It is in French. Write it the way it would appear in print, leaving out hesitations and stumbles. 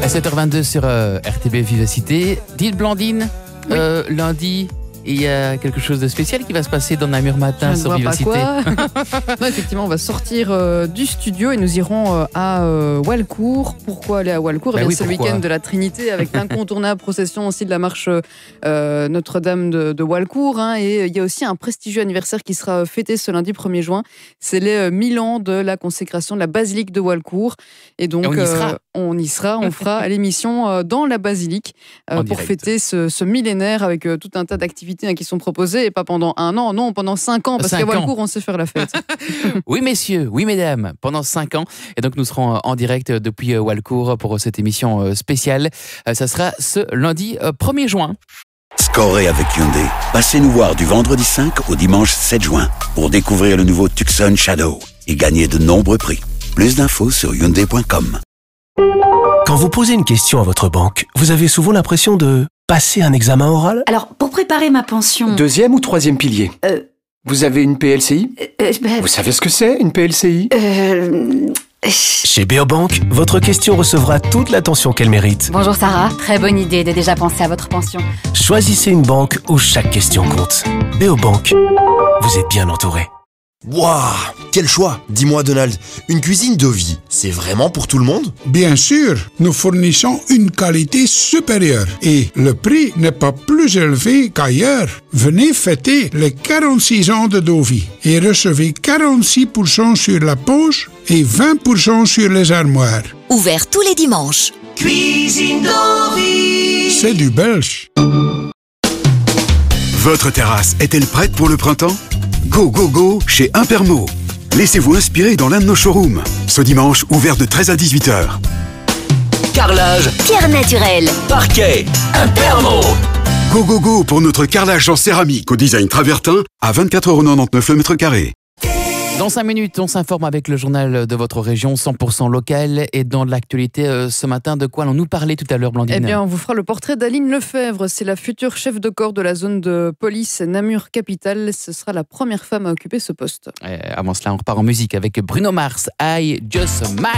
À 7h22 sur RTB Vivacité. Dites Blandine, Oui. lundi, il y a quelque chose de spécial qui va se passer dans Namur Matin Je ne sur vois Vivacité. pas quoi. Non, effectivement, on va sortir du studio et nous irons à Walcourt. Pourquoi aller à Walcourt? Ben oui, C'est le pourquoi week-end de la Trinité avec l'incontournable procession aussi de la marche Notre-Dame de Walcourt. Et il y a aussi un prestigieux anniversaire qui sera fêté ce lundi 1er juin. C'est les 1000 ans de la consécration de la basilique de Walcourt. Et donc, on y sera. on fera l'émission dans la basilique pour direct. fêter ce millénaire avec tout un tas d'activités qui sont proposées, et pas pendant 1 an, non, pendant 5 ans, parce 5 qu'à ans. Walcourt, on sait faire la fête. Oui messieurs, oui mesdames, pendant 5 ans. Et donc nous serons en direct depuis Walcourt pour cette émission spéciale. Ça sera ce lundi 1er juin. Scorez avec Hyundai. Passez nous voir du vendredi 5 au dimanche 7 juin pour découvrir le nouveau Tucson Shadow et gagner de nombreux prix. Plus d'infos sur Hyundai.com. Quand vous posez une question à votre banque, vous avez souvent l'impression de passer un examen oral? Alors, pour préparer ma pension... Deuxième ou troisième pilier? Vous avez une PLCI? Vous savez ce que c'est, une PLCI? Chez Beobank, votre question recevra toute l'attention qu'elle mérite. Bonjour Sarah, très bonne idée de déjà penser à votre pension. Choisissez une banque où chaque question compte. Beobank, vous êtes bien entouré. Waouh, quel choix! Dis-moi Donald, une cuisine de vie, c'est vraiment pour tout le monde? Bien sûr, nous fournissons une qualité supérieure et le prix n'est pas plus élevé qu'ailleurs. Venez fêter les 46 ans de Dovi et recevez 46% sur la poche et 20% sur les armoires. Ouvert tous les dimanches. Cuisine Dovi. C'est du belge. Votre terrasse est-elle prête pour le printemps? Go, go, go chez Impermo. Laissez-vous inspirer dans l'un de nos showrooms. Ce dimanche, ouvert de 13 à 18h. Carrelage, Pierre naturel, parquet, Impermo. Go, go, go pour notre carrelage en céramique au design travertin à 24,99€ le mètre carré. Dans 5 minutes, on s'informe avec le journal de votre région 100% local. Et dans l'actualité ce matin, de quoi allons-nous parler tout à l'heure, Blandine? Eh bien, on vous fera le portrait d'Aline Lefebvre. C'est la future chef de corps de la zone de police Namur-Capitale. Ce sera la première femme à occuper ce poste. Avant cela, on repart en musique avec Bruno Mars, I Just Might.